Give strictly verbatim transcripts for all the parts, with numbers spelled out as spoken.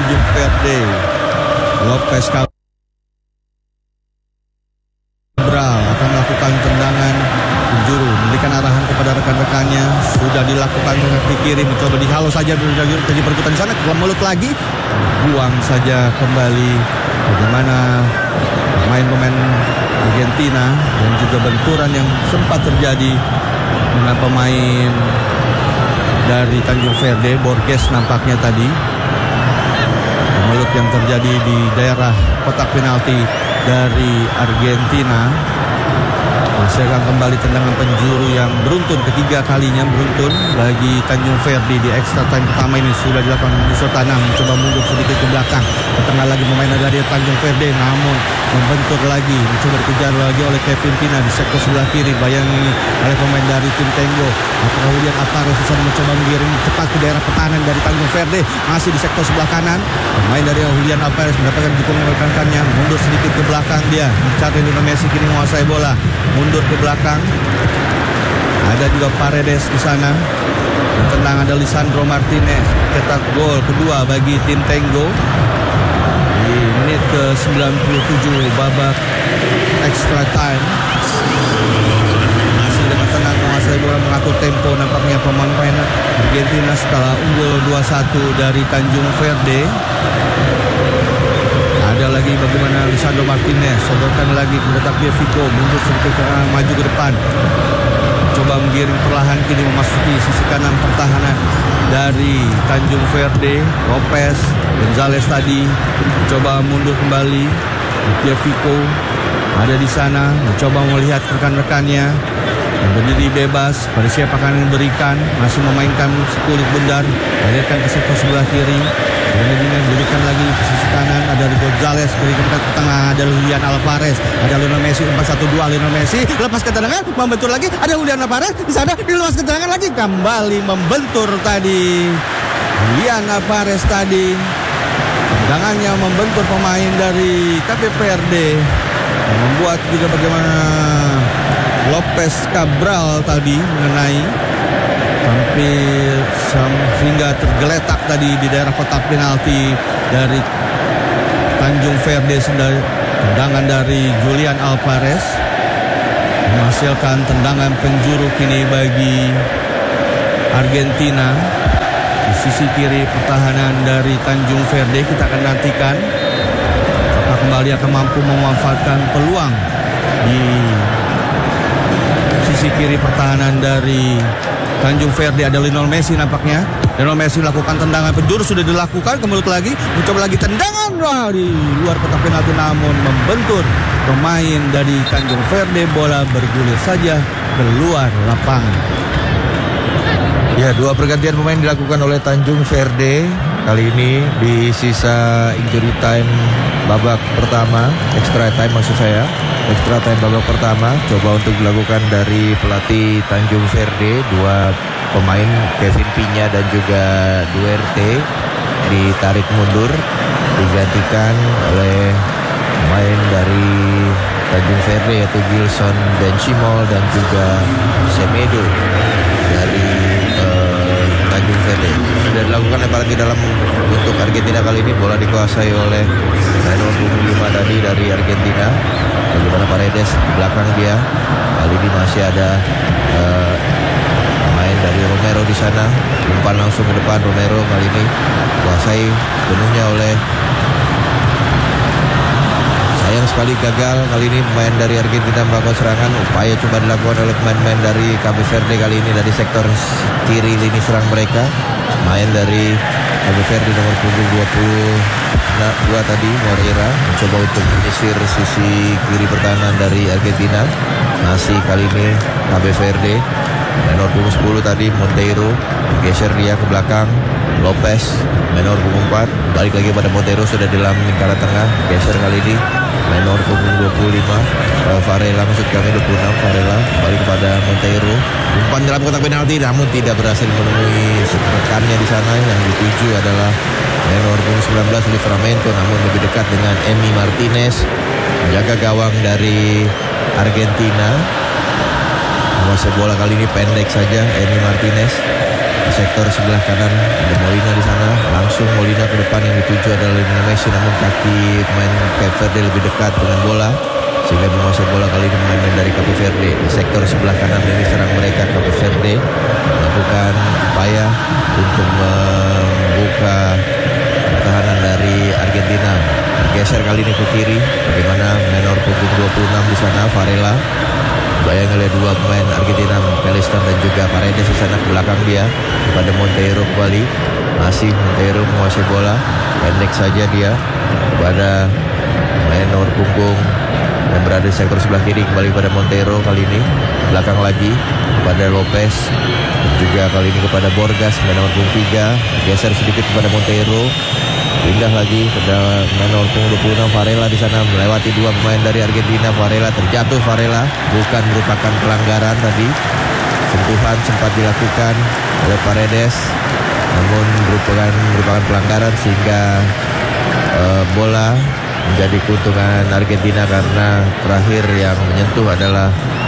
Tanjung Verde. Lopez Cabral akan melakukan tendangan penjuru, memberikan arahan kepada rekan-rekannya. Sudah dilakukan kaki kiri, mencoba dihalau saja terjadi perkutan di sana, ke mulut lagi, buang saja kembali. Bagaimana pemain-pemain Argentina dan juga benturan yang sempat terjadi dengan pemain dari Tanjung Verde, Borges nampaknya tadi. Mulut yang terjadi di daerah kotak penalti dari Argentina. Menghasilkan kembali tendangan penjuru yang beruntun, ketiga kalinya beruntun bagi Tanjung Verde di extra time pertama ini. Sudah dilakukan Musa Tanam, mencoba mundur sedikit ke belakang, ke tengah lagi pemain dari Tanjung Verde, namun membentur lagi, mencoba dikejar lagi oleh Kevin Pina di sektor sebelah kiri, bayangi oleh pemain dari tim Tenggo. Apakah Julian Alvarez bisa mencoba mengirim cepat ke daerah pertahanan dari Tanjung Verde, masih di sektor sebelah kanan. Pemain dari Julian Alvarez mendapatkan dukungan rekan-rekannya, mundur sedikit ke belakang dia, mencari Lionel Messi kini menguasai bola, mundur ke belakang. Ada juga Paredes di sana. Tenang, ada Lisandro Martinez cetak gol kedua bagi tim Tenggo di menit ke sembilan puluh tujuh babak extra time. Masih dengan tenang menguasai bola, mengatur tempo nampaknya pemain Argentina setelah unggul dua satu dari Tanjung Verde. Ada lagi bagaimana Lisandro Martinez, sodorkan lagi mendetak dia Vico, mundur sedikit ke uh, maju ke depan, coba menggiring perlahan kini memasuki sisi kanan pertahanan dari Tanjung Verde. Lopez Gonzalez tadi mencoba mundur kembali, dia Vico ada di sana, mencoba melihat rekan-rekannya yang berdiri bebas, pada siapa akan memberikan, masih memainkan kulit bundar, alirkan ke sektor sebelah kiri. Kemudian berikan lagi ke sisi kanan, ada Gonzalez, berikan ke tengah, ada Julian Alvarez, ada Lionel Messi, empat satu dua Lionel Messi, lepaskan tendangan, membentur lagi, ada Julian Alvarez di sana, dilepaskan tendangan lagi, kembali membentur tadi Julian Alvarez tadi. Tendangannya membentur pemain dari K P P R D, membuat juga bagaimana Lopez Cabral tadi mengenai hampir sehingga tergeletak tadi di daerah kotak penalti dari Tanjung Verde. Tendangan dari Julian Alvarez menghasilkan tendangan penjuru kini bagi Argentina di sisi kiri pertahanan dari Tanjung Verde. Kita akan nantikan apakah kembali akan mampu memanfaatkan peluang di sisi kiri pertahanan dari Tanjung Verde. Ada Lionel Messi nampaknya. Lionel Messi melakukan tendangan penjuru, sudah dilakukan, kemudian lagi mencoba lagi tendangan, wah, di luar kotak penalti, namun membentur pemain dari Tanjung Verde. Bola bergulir saja keluar lapangan. Ya, dua pergantian pemain dilakukan oleh Tanjung Verde kali ini di sisa injury time babak pertama, extra time maksud saya. Extra time babak pertama coba untuk dilakukan dari pelatih Tanjung Verde. Dua pemain Kevin Pina dan juga Duerte ditarik mundur, digantikan oleh pemain dari Tanjung Verde yaitu Gilson Benchimol dan juga Semedo dari uh, Tanjung Verde. Sudah dilakukan lemparan ke dalam untuk Argentina kali ini. Bola dikuasai oleh nomor dua puluh lima tadi dari Argentina. Bagaimana Paredes di belakang dia. Kali ini masih ada uh, pemain dari Romero di sana. Umpan langsung ke depan. Romero kali ini kuasai penuhnya oleh, sayang sekali gagal kali ini pemain dari Argentina melakukan serangan. Upaya coba dilakukan oleh pemain-pemain dari K P Verde kali ini dari sektor kiri lini serang mereka. Main dari K P Verde nomor punggung dua puluh dua tadi, Moreira, mencoba untuk menyisir sisi kiri pertahanan dari Argentina. Masih kali ini K P Verde. Menor punggung sepuluh tadi, Monteiro, geser dia ke belakang. Lopez, menor punggung empat, balik lagi pada Monteiro, sudah di dalam lingkaran tengah, geser kali ini. Menor punggung dua puluh lima, uh, Varela maksud kami dua puluh enam, Varela balik kepada Monteiro. Umpan dalam kotak penalti namun tidak berhasil menemui rekannya di sana. Yang dituju adalah menor punggung sembilan belas Livramento, namun lebih dekat dengan Emi Martinez, menjaga gawang dari Argentina. Menguasai bola kali ini pendek saja Emi Martinez. Di sektor sebelah kanan ada Molina di sana, langsung langsung Molina ke depan, yang dituju adalah Lionel Messi, namun kaki pemain Cape Verde lebih dekat dengan bola sehingga menguasai bola. Kali ini pemain dari Cape Verde di sektor sebelah kanan ini serang mereka. Cape Verde melakukan upaya untuk membuka pertahanan dari Argentina. Bergeser kali ini ke kiri, bagaimana menor punggung dua puluh enam di sana Varela bayang oleh dua pemain Argentina, Pelistran dan juga Paredes di sana ke belakang dia kepada Monteiro kembali. Masih Monteiro menguasai bola, pendek saja dia kepada menor punggung yang berada di sektor sebelah kiri, kembali kepada Monteiro kali ini belakang lagi kepada Lopez, juga kali ini kepada Borgas, menor punggung tiga, geser sedikit kepada Monteiro, pindah lagi kepada menor punggung dua puluh enam Varela di sana melewati dua pemain dari Argentina. Varela terjatuh, Varela bukan merupakan pelanggaran tadi, sentuhan sempat dilakukan oleh Paredes namun merupakan merupakan pelanggaran sehingga uh, bola menjadi keuntungan Argentina karena terakhir yang menyentuh adalah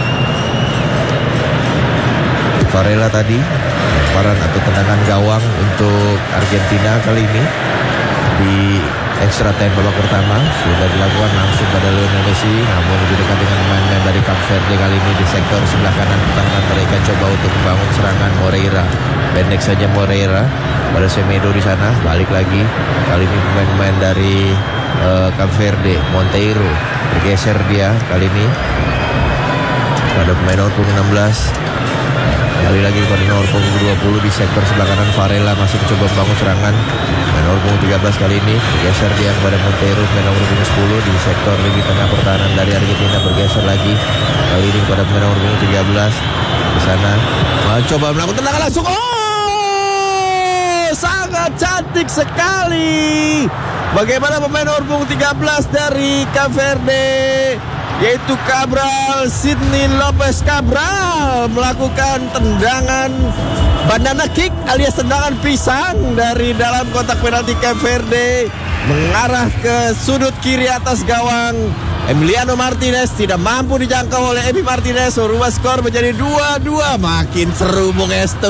Varela tadi. Lemparan atau tendangan gawang untuk Argentina kali ini di extra time babak pertama sudah dilakukan langsung pada Lionel Messi, namun lebih dekat dengan pemain-pemain dari Cape Verde kali ini di sektor sebelah kanan pertahanan mereka coba untuk membangun serangan. Moreira pendek saja, Moreira pada Semedo di sana, balik lagi kali ini pemain-pemain dari uh, Cape Verde. Monteiro bergeser dia kali ini pada pemain nomor punggung enam belas, kali lagi pada nomor punggung dua puluh di sektor sebelah kanan. Varela masih mencoba membangun serangan. Pemain nomor punggung tiga belas kali ini bergeser dia kepada Monteiro, pemain nomor punggung sepuluh di sektor lini tengah pertahanan dari Argentina, bergeser lagi kali ini kepada pemain nomor punggung tiga belas di sana. Coba melakukan tendangan langsung. Oh, sangat cantik sekali. Bagaimana pemain nomor punggung tiga belas dari Cape Verde, yaitu Cabral, Sidney Lopez Cabral, melakukan tendangan banana kick alias tendangan pisang dari dalam kotak penalti Cape Verde mengarah ke sudut kiri atas gawang. Emiliano Martinez tidak mampu dijangkau oleh Emi Martinez, merubah skor menjadi dua dua. Makin seru Bung Estu.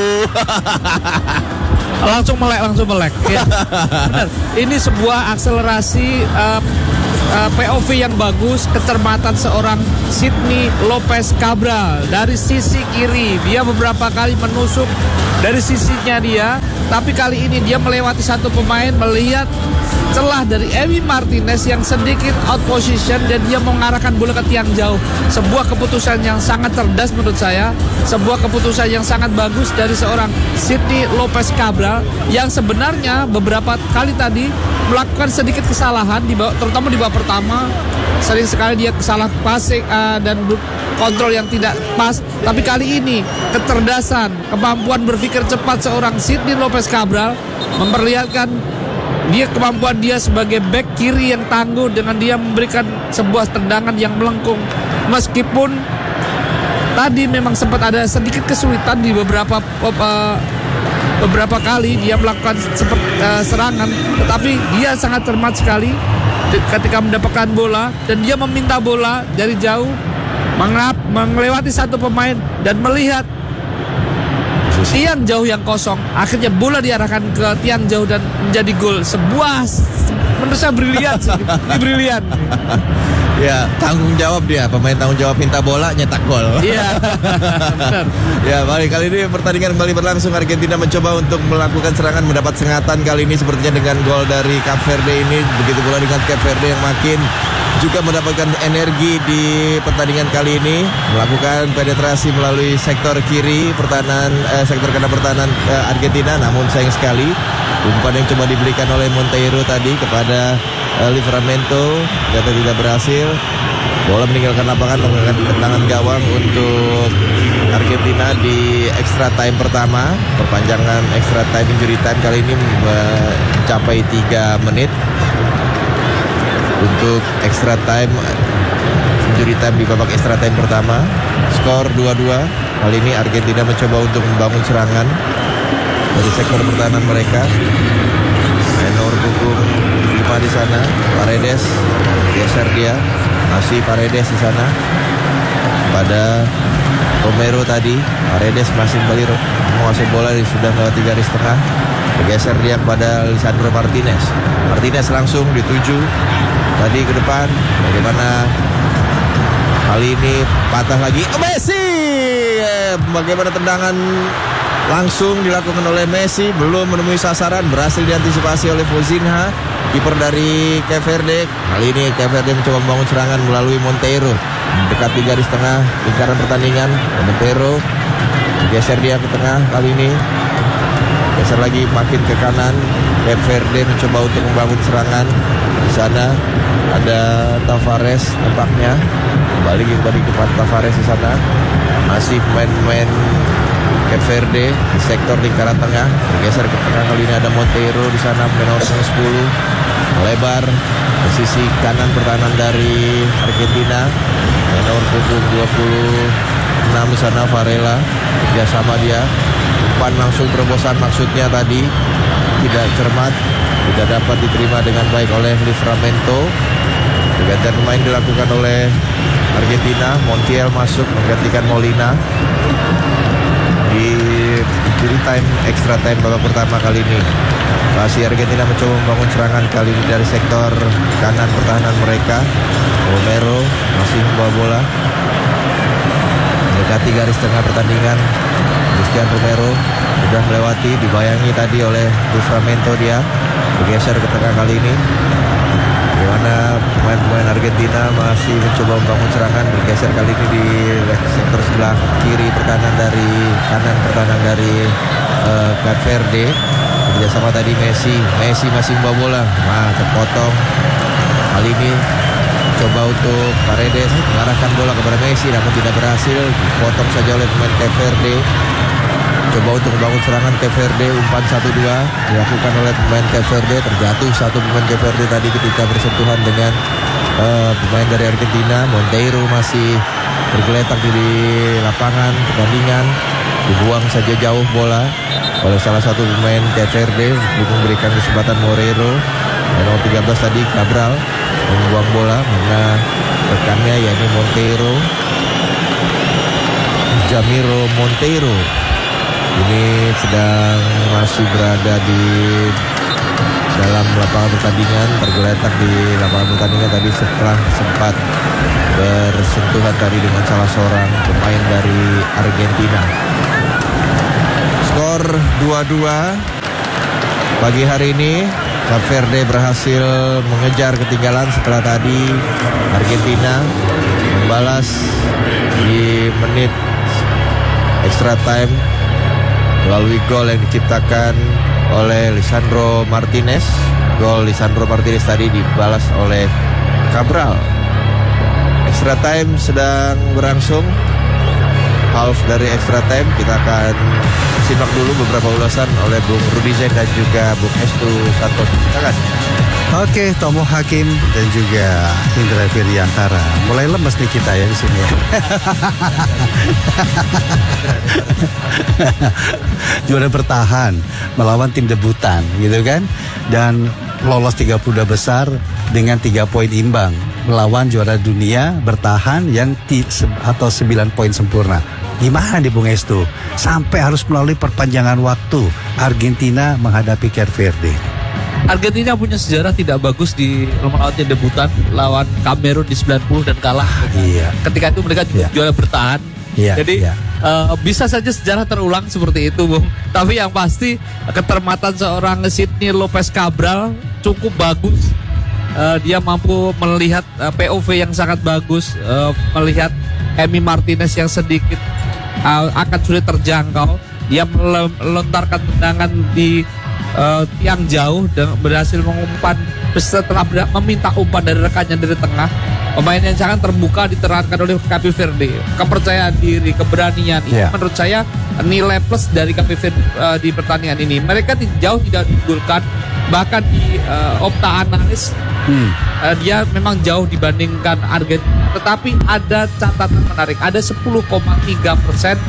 Langsung melek, langsung melek. Ya. Benar. Ini sebuah akselerasi uh, uh, P O V yang bagus, kecermatan seorang Sidney Lopez Cabral dari sisi kiri. Dia beberapa kali menusuk dari sisinya dia, tapi kali ini dia melewati satu pemain, melihat celah dari Emi Martinez yang sedikit out position dan dia mengarahkan bola ke tiang jauh. Sebuah keputusan yang sangat cerdas menurut saya, sebuah keputusan yang sangat bagus dari seorang Sidney Lopez Cabral yang sebenarnya beberapa kali tadi melakukan sedikit kesalahan di bawah, terutama di babak pertama. Sering sekali dia kesalah passing uh, dan kontrol yang tidak pas. Tapi kali ini kecerdasan, kemampuan berpikir cepat seorang Sidney Lopez Cabral memperlihatkan dia kemampuan dia sebagai back kiri yang tangguh dengan dia memberikan sebuah tendangan yang melengkung. Meskipun tadi memang sempat ada sedikit kesulitan di beberapa uh, beberapa kali dia melakukan seperti, uh, serangan, tetapi dia sangat cermat sekali ketika mendapatkan bola dan dia meminta bola dari jauh, mengap, melewati satu pemain dan melihat tiang jauh yang kosong. Akhirnya bola diarahkan ke tiang jauh dan menjadi gol. Sebuah menurut saya brilian sih. Ini brilian. Ya, tanggung jawab dia. Pemain tanggung jawab minta bola, nyetak gol. Iya. Benar. Ya, baik, kali ini pertandingan kembali berlangsung. Argentina mencoba untuk melakukan serangan, mendapat sengatan kali ini sepertinya dengan gol dari Cape Verde ini. Begitu pula dengan Cape Verde yang makin juga mendapatkan energi di pertandingan kali ini, melakukan penetrasi melalui sektor kiri pertahanan eh, sektor kanan pertahanan eh, Argentina, namun sayang sekali umpan yang coba diberikan oleh Monteiro tadi kepada eh, Livramento ternyata tidak berhasil. Bola meninggalkan lapangan, menggunakan tendangan gawang untuk Argentina di extra time pertama. Perpanjangan extra time injury time kali ini mencapai tiga menit. Untuk extra time, injury time di babak extra time pertama, skor dua dua. Kali ini Argentina mencoba untuk membangun serangan dari sektor pertahanan mereka. Menor punggung lima di sana, Paredes geser dia, masih Paredes di sana. pada Romero tadi. Paredes masih kembali menguasai bola, sudah melewati garis tengah. Bergeser dia kepada Lisandro Martinez. Martinez langsung dituju tadi ke depan. Bagaimana kali ini patah lagi. Oh, Messi! Bagaimana tendangan langsung dilakukan oleh Messi, belum menemui sasaran, berhasil diantisipasi oleh Fozinha, kiper dari Cape Verde. Kali ini Cape Verde mencoba membangun serangan melalui Monteiro, mendekati garis tengah lingkaran pertandingan. Monteiro geser dia ke tengah, kali ini geser lagi makin ke kanan. Cape Verde mencoba untuk membangun serangan. Di sana ada Tavares tampaknya, kembali kembali kepada Tavares di sana. Masih pemain-pemain Cape Verde di sektor lingkaran tengah, bergeser ke tengah. Kali ini ada Monteiro di sana, nomor sepuluh, melebar ke sisi kanan pertahanan dari Argentina, nomor punggung dua puluh enam di sana Varela, kerjasama dia, umpan langsung terobosan maksudnya tadi tidak cermat, tidak dapat diterima dengan baik oleh Livramento. Pergantian pemain dilakukan oleh Argentina. Montiel masuk menggantikan Molina di injury time, extra time babak pertama kali ini. Masih Argentina mencoba membangun serangan kali ini dari sektor kanan pertahanan mereka. Romero masih membawa bola mendekati garis tengah pertandingan. Cristian Romero sudah melewati, dibayangi tadi oleh Livramento, dia bergeser ke tengah kali ini. Bagaimana pemain-pemain Argentina masih mencoba membangun serangan, bergeser kali ini di sektor sebelah kiri pertahanan dari kanan pertahanan dari uh, Cape Verde. Kerjasama tadi Messi, Messi masih membawa bola, nah terpotong. Kali ini coba untuk Paredes mengarahkan bola kepada Messi, namun tidak berhasil, dipotong saja oleh pemain Cape Verde. Coba untuk membangun serangan Cape Verde, umpan satu dua dilakukan oleh pemain Cape Verde. Terjatuh satu pemain Cape Verde tadi ketika bersentuhan dengan uh, pemain dari Argentina. Monteiro masih bergeletak di lapangan pertandingan, dibuang saja jauh bola oleh salah satu pemain Cape Verde untuk memberikan kesempatan Moreiro. Nomor tiga belas tadi Cabral membuang bola karena rekannya yakni Monteiro, Jamiro Monteiro. Ini sedang masih berada di dalam lapangan pertandingan, tergeletak di lapangan pertandingan tadi setelah sempat bersentuhan tadi dengan salah seorang pemain dari Argentina. Skor dua dua pagi hari ini. Cape Verde berhasil mengejar ketinggalan setelah tadi Argentina membalas di menit extra time melalui gol yang diciptakan oleh Lisandro Martinez. Gol Lisandro Martinez tadi dibalas oleh Cabral. Extra time sedang berlangsung. Half dari extra time, kita akan simak dulu beberapa ulasan oleh Bung Rudi Zain dan juga Bung Estu Santos. Silakan. Oke, Tomo Hakim dan juga Indra Firyantara. Mulai lemes nih kita ya di sini. Juara bertahan melawan tim debutan, gitu kan? Dan lolos tiga puluh dua besar dengan tiga poin imbang melawan juara dunia bertahan yang ti, atau sembilan poin sempurna. Gimana nih Bung Estu? Sampai harus melalui perpanjangan waktu Argentina menghadapi Cape Verde. Argentina punya sejarah tidak bagus di nomor outnya debutan lawan Kamerun di sembilan puluh dan kalah. Iya. Ketika itu mereka juga iya. juara bertahan. Iya, Jadi iya. Uh, bisa saja sejarah terulang seperti itu, Bung. Tapi yang pasti ketermatan seorang Sidney Lopez Cabral cukup bagus. Uh, dia mampu melihat uh, P O V yang sangat bagus, uh, melihat Emi Martinez yang sedikit uh, akan sulit terjangkau. Dia melontarkan tendangan di uh, tiang jauh dan berhasil mengumpan setelah meminta umpan dari rekannya dari tengah. Pemain yang sangat terbuka diterapkan oleh Cape Verde. Kepercayaan diri, keberanian, yeah. Itu menurut saya nilai plus dari Cape Verde uh, di pertandingan ini. Mereka jauh tidak diunggulkan, bahkan di uh, Opta Analis hmm. uh, dia memang jauh dibandingkan Argentina. Tetapi ada catatan menarik, ada sepuluh koma tiga persen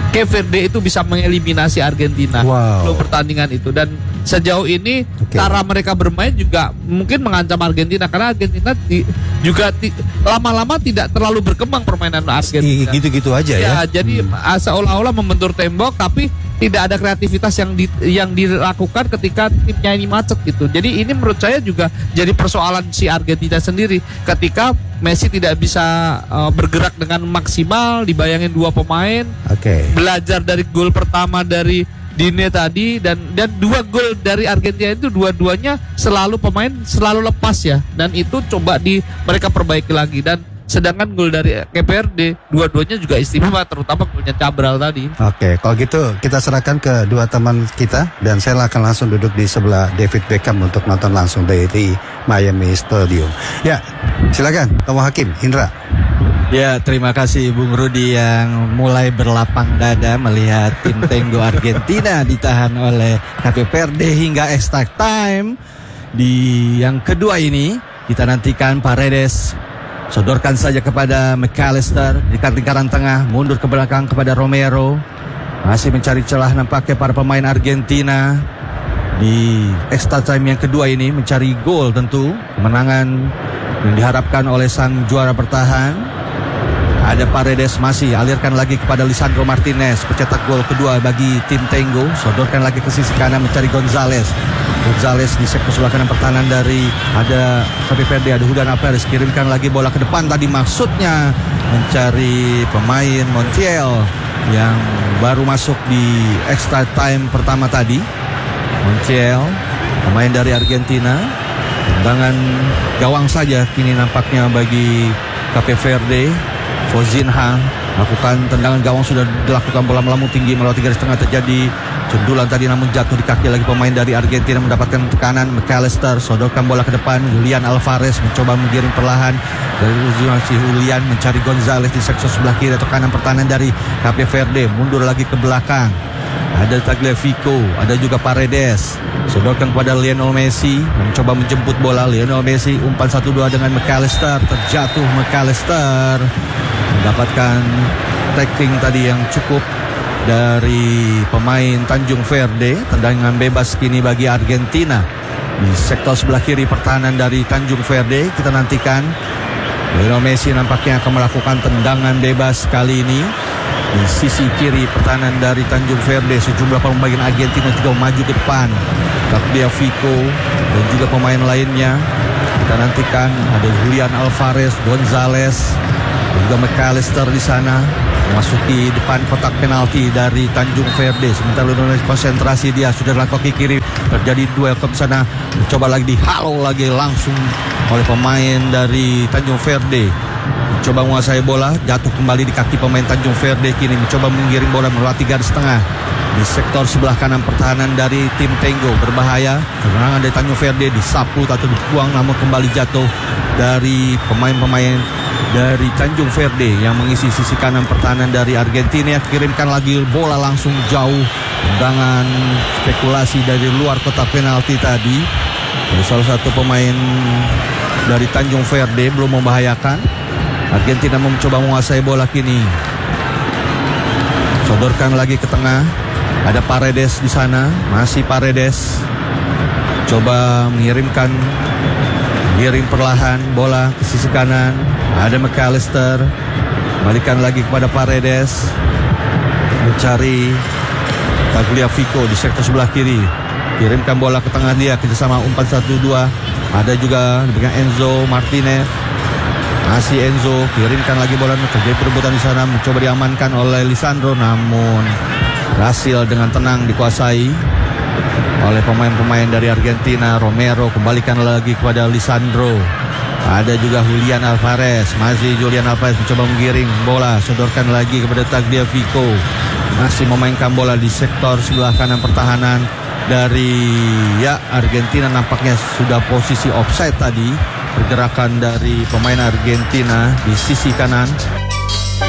Cape Verde itu bisa mengeliminasi Argentina Wow. sebelum pertandingan itu. Dan sejauh ini Oke. cara mereka bermain juga mungkin mengancam Argentina, karena Argentina di, juga ti- lama-lama tidak terlalu berkembang permainan Argentina. Gitu-gitu aja ya. Ya, jadi uh, seolah-olah membentur tembok, tapi tidak ada kreativitas yang di, yang dilakukan ketika timnya ini macet gitu. Jadi ini menurut saya juga jadi persoalan si Argentina sendiri ketika Messi tidak bisa uh, bergerak dengan maksimal, dibayangin dua pemain, Oke. belajar dari gol pertama dari Dine tadi, dan dan dua gol dari Argentina itu dua-duanya selalu pemain selalu lepas ya, dan itu coba di mereka perbaiki lagi. Dan sedangkan gol dari Cape Verde dua-duanya juga istimewa, terutama golnya Cabral tadi. Oke, kalau gitu kita serahkan ke dua teman kita dan saya akan langsung duduk di sebelah David Beckham untuk nonton langsung dari Miami Stadium. Ya, silakan Tomo Hakim, Indra. Ya, terima kasih Bung Rudi yang mulai berlapang dada melihat tim Tenggo Argentina ditahan oleh Cape Verde hingga extra time. Di yang kedua ini kita nantikan Paredes sodorkan saja kepada McAllister di lingkaran tengah, mundur ke belakang kepada Romero. Masih mencari celah nampaknya para pemain Argentina di extra time yang kedua ini, mencari gol tentu, kemenangan yang diharapkan oleh sang juara bertahan. Ada Paredes, masih alirkan lagi kepada Lisandro Martinez, pencetak gol kedua bagi tim Tenggo. Sodorkan lagi ke sisi kanan mencari Gonzalez. Gonzalez di sektor sebelah kanan pertahanan dari ada Cape Verde, ada Julian Alvarez, kirimkan lagi bola ke depan, tadi maksudnya mencari pemain Montiel yang baru masuk di extra time pertama tadi. Montiel, pemain dari Argentina, tendangan gawang saja kini nampaknya bagi Cape Verde. Fozinha lakukan tendangan gawang, sudah dilakukan bola melambung tinggi melewati garis tengah, terjadi sundulan tadi namun jatuh di kaki lagi pemain dari Argentina, mendapatkan tekanan. McAllister sodorkan bola ke depan, Julian Alvarez mencoba menggiring perlahan dari si Julian mencari Gonzalez di sektor sebelah kiri atau kanan pertahanan dari Cape Verde, mundur lagi ke belakang. Ada Tagliafico, ada juga Paredes, sodorkan kepada Lionel Messi, mencoba menjemput bola. Lionel Messi umpan satu dua dengan McAllister, terjatuh McAllister, mendapatkan tackling tadi yang cukup dari pemain Tanjung Verde. Tendangan bebas kini bagi Argentina di sektor sebelah kiri pertahanan dari Tanjung Verde. Kita nantikan Lionel Messi nampaknya akan melakukan tendangan bebas kali ini di sisi kiri pertahanan dari Tanjung Verde. Sejumlah pemain Argentina juga maju ke depan, Tagliafico dan juga pemain lainnya. Kita nantikan ada Julian Alvarez, Gonzalez, dan juga McAllister di sana memasuki depan kotak penalti dari Tanjung Verde. Sementara Lionel konsentrasi, dia sudah lakukan kaki kiri, terjadi duel ke sana, mencoba lagi dihalau lagi langsung oleh pemain dari Tanjung Verde. Coba menguasai bola, jatuh kembali di kaki pemain Tanjung Verde, kini mencoba menggiring bola melewati garis tengah di sektor sebelah kanan pertahanan dari tim Tenggo. Berbahaya, kemenangan dari Tanjung Verde disapu atau dibuang namun kembali jatuh dari pemain-pemain dari Tanjung Verde yang mengisi sisi kanan pertahanan dari Argentina. Kirimkan lagi bola langsung jauh, tendangan spekulasi dari luar kotak penalti tadi dari salah satu pemain dari Tanjung Verde, belum membahayakan. Argentina mencoba menguasai bola kini. Sodorkan lagi ke tengah. Ada Paredes di sana, masih Paredes. Coba mengirimkan, giring perlahan bola ke sisi kanan. Ada McAllister, balikan lagi kepada Paredes, mencari Tagliafico di sektor sebelah kiri. Kirimkan bola ke tengah dia, kita sama umpan satu dua. Ada juga dengan Enzo Martinez. Masih Enzo, kirimkan lagi bola, terjadi perebutan di sana, mencoba diamankan oleh Lisandro, namun berhasil dengan tenang dikuasai oleh pemain-pemain dari Argentina. Romero kembalikan lagi kepada Lisandro. Ada juga Julian Alvarez, masih Julian Alvarez mencoba menggiring bola, sodorkan lagi kepada Tagliafico. Masih memainkan bola di sektor sebelah kanan pertahanan dari ya Argentina, nampaknya sudah posisi offside tadi. Pergerakan dari pemain Argentina di sisi kanan